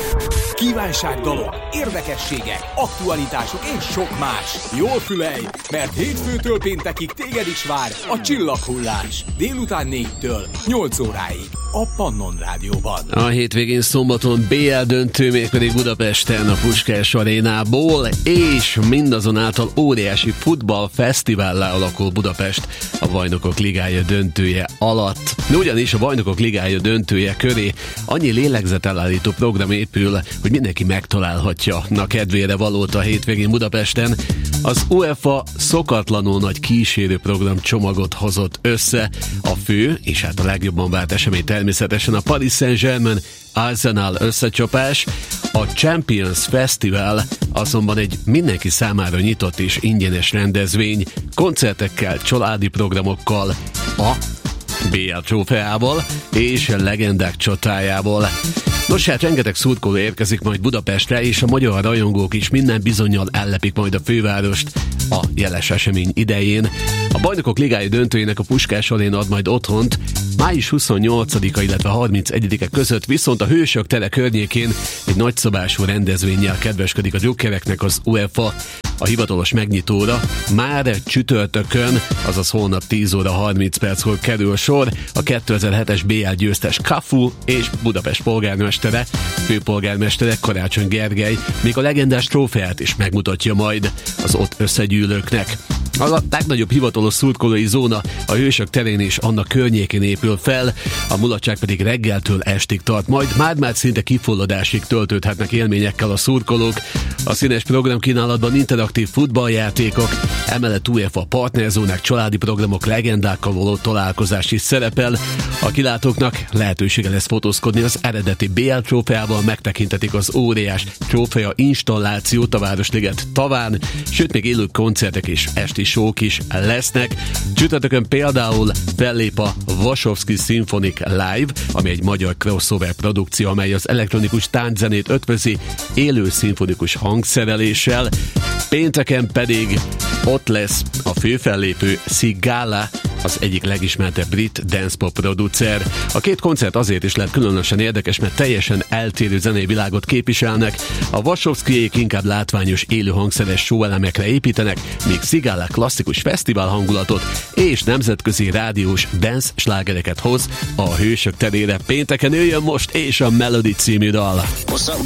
Kívánságdalok, érdekességek, aktualitások és sok más. Jól fülelj, mert hétfőtől péntekig téged is vár a Csillaghullás. Délután 4-től 8 óráig a Pannon Rádióban. A hétvégén szombaton BL döntő, mégpedig Budapesten a Puskás Arénából, és mindazonáltal óriási futballfesztivállá alakul Budapest a Bajnokok Ligája döntője alatt. Ugyanis a Bajnokok Ligája döntője köré annyi lélegzetelállító program épül, hogy mindenki megtalálhatja a kedvére valót a hétvégén Budapesten. Az UEFA szokatlanul nagy kísérő program csomagot hozott össze. A fő, és hát a legjobban várt esemény természetesen a Paris Saint-Germain Arsenal összecsapás. A Champions Festival azonban egy mindenki számára nyitott és ingyenes rendezvény, koncertekkel, családi programokkal, a BL trófeával és a legendák csatájából. Nos, hát rengeteg szurkoló érkezik majd Budapestre, és a magyar rajongók is minden bizonnyal ellepik majd a fővárost a jeles esemény idején. A Bajnokok Ligája döntőjének a Puskás Aréna ad majd otthont május 28-a, illetve 31-e között, viszont a Hősök tere környékén egy nagyszabású rendezvénnyel kedveskedik a drukkereknek az UEFA. A hivatalos megnyitóra már csütörtökön, azaz holnap 10 óra 30 perckor kerül sor. A 2007-es BL győztes Cafu és Budapest polgármestere, főpolgármestere Karácsony Gergely még a legendás trófeát is megmutatja majd az ott összegyűlőknek. A legnagyobb hivatalos szurkolói zóna a Hősök terén és annak környékén épül fel, a mulatság pedig reggeltől estig tart, majd már szinte kifulladásig töltődhetnek élményekkel a szurkolók. A színes programkínálatban interaktív futballjátékok, emellett UEFA partnerzónák, családi programok, legendákkal való találkozás is szerepel. A kilátóknak lehetősége lesz fotózkodni az eredeti BL trófeával, megtekintetik az óriás trófea installációt a Városliget taván, sőt még élő koncertek és esti show-k is lesznek. Csütörtökön például fellép a Vasovszky Symphonic Live, ami egy magyar crossover produkció, amely az elektronikus tánczenét ötvözi élő szimfonikus hangszereléssel. Pénteken pedig ott lesz a főfellépő Sigala, az egyik legismertebb brit dancepop producer. A két koncert azért is lett különösen érdekes, mert teljesen eltérő zenei világot képviselnek. A Vasovszkyék inkább látványos élő hangszeres show-elemekre építenek, míg Sigala klasszikus fesztivál hangulatot és nemzetközi rádiós dance slágereket hoz a Hősök terére. Pénteken jöjjön most és a Melody című dal.